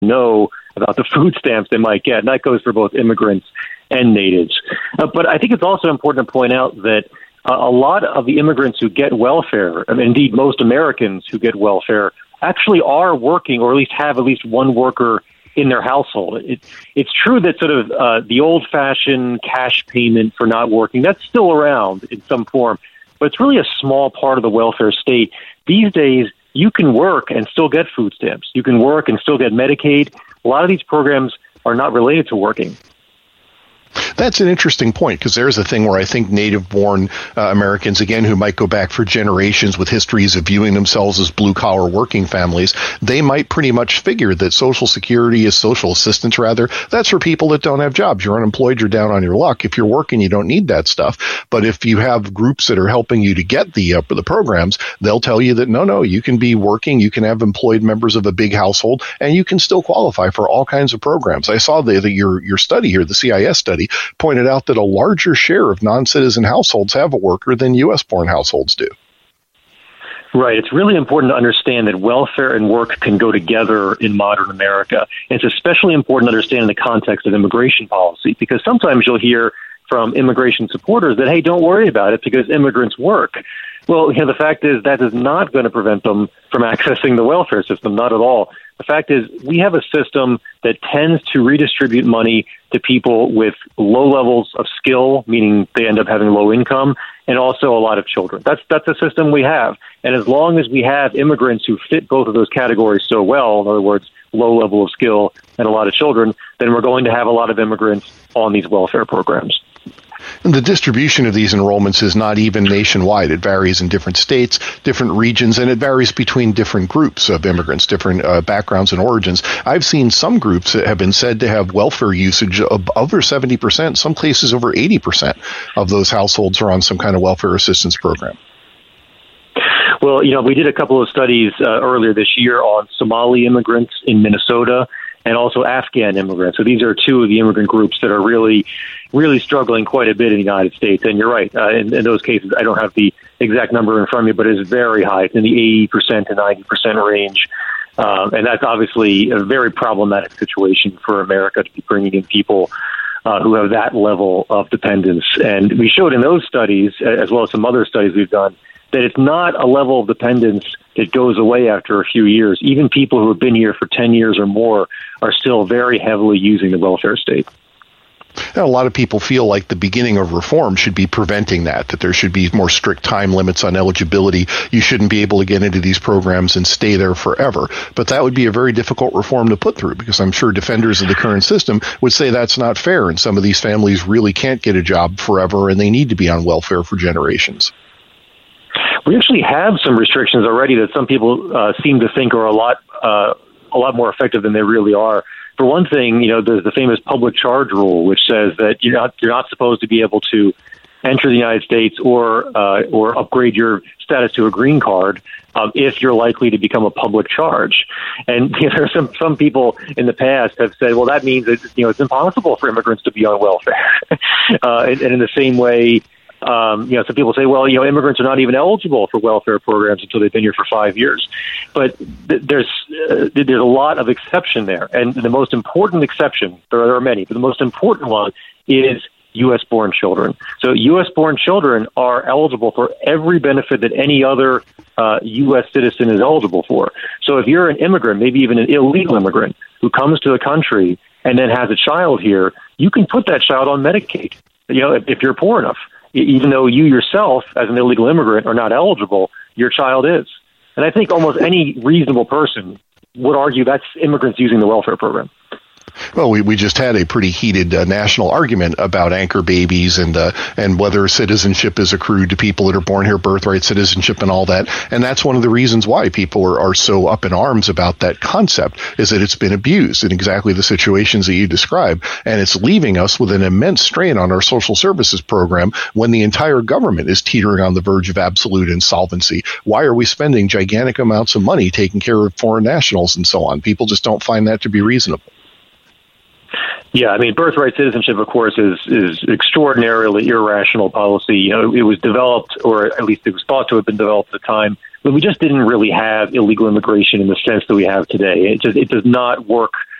know about the food stamps they might get. And that goes for both immigrants and natives. But I think it's also important to point out that a lot of the immigrants who get welfare, and indeed most Americans who get welfare, actually are working, or at least have at least one worker in their household. It's true that sort of the old-fashioned cash payment for not working, that's still around in some form, but it's really a small part of the welfare state. These days, you can work and still get food stamps. You can work and still get Medicaid. A lot of these programs are not related to working. That's an interesting point, because there's a thing where I think native-born Americans, again, who might go back for generations with histories of viewing themselves as blue-collar working families, they might pretty much figure that Social Security is social assistance, rather. That's for people that don't have jobs. You're unemployed, you're down on your luck. If you're working, you don't need that stuff. But if you have groups that are helping you to get the programs, they'll tell you that, no, you can be working, you can have employed members of a big household, and you can still qualify for all kinds of programs. I saw your study here, the CIS study, pointed out that a larger share of non-citizen households have a worker than U.S.-born households do. Right. It's really important to understand that welfare and work can go together in modern America. And it's especially important to understand in the context of immigration policy, because sometimes you'll hear from immigration supporters that, hey, don't worry about it because immigrants work. Well, the fact is that is not going to prevent them from accessing the welfare system, not at all. The fact is we have a system that tends to redistribute money to people with low levels of skill, meaning they end up having low income, and also a lot of children. That's a system we have. And as long as we have immigrants who fit both of those categories so well, in other words, low level of skill and a lot of children, then we're going to have a lot of immigrants on these welfare programs. And the distribution of these enrollments is not even nationwide. It varies in different states, different regions, and it varies between different groups of immigrants, different backgrounds and origins. I've seen some groups that have been said to have welfare usage of over 70%, some places over 80% of those households are on some kind of welfare assistance program. Well, we did a couple of studies earlier this year on Somali immigrants in Minnesota and also Afghan immigrants. So these are two of the immigrant groups that are really, really struggling quite a bit in the United States. And you're right, in those cases, I don't have the exact number in front of me, but it's very high. It's in the 80% to 90% range. And that's obviously a very problematic situation for America to be bringing in people who have that level of dependence. And we showed in those studies, as well as some other studies we've done, that it's not a level of dependence that goes away after a few years. Even people who have been here for 10 years or more are still very heavily using the welfare state. And a lot of people feel like the beginning of reform should be preventing that there should be more strict time limits on eligibility. You shouldn't be able to get into these programs and stay there forever. But that would be a very difficult reform to put through, because I'm sure defenders of the current system would say that's not fair, and some of these families really can't get a job forever, and they need to be on welfare for generations. We actually have some restrictions already that some people seem to think are a lot more effective than they really are. For one thing, there's the famous public charge rule, which says that you're not supposed to be able to enter the United States or upgrade your status to a green card if you're likely to become a public charge. And there are some people in the past have said, well, that means that it's impossible for immigrants to be on welfare. And in the same way, some people say, well, immigrants are not even eligible for welfare programs until they've been here for 5 years. But there's a lot of exception there. And the most important exception, there are many, but the most important one is U.S.-born children. So U.S.-born children are eligible for every benefit that any other U.S. citizen is eligible for. So if you're an immigrant, maybe even an illegal immigrant, who comes to the country and then has a child here, you can put that child on Medicaid, if you're poor enough. Even though you yourself, as an illegal immigrant, are not eligible, your child is. And I think almost any reasonable person would argue that's immigrants using the welfare program. Well, we just had a pretty heated national argument about anchor babies and whether citizenship is accrued to people that are born here, birthright citizenship and all that. And that's one of the reasons why people are so up in arms about that concept, is that it's been abused in exactly the situations that you describe. And it's leaving us with an immense strain on our social services program when the entire government is teetering on the verge of absolute insolvency. Why are we spending gigantic amounts of money taking care of foreign nationals and so on? People just don't find that to be reasonable. Yeah, I mean, birthright citizenship, of course, is extraordinarily irrational policy. It was developed, or at least it was thought to have been developed at a time but we just didn't really have illegal immigration in the sense that we have today. It does not work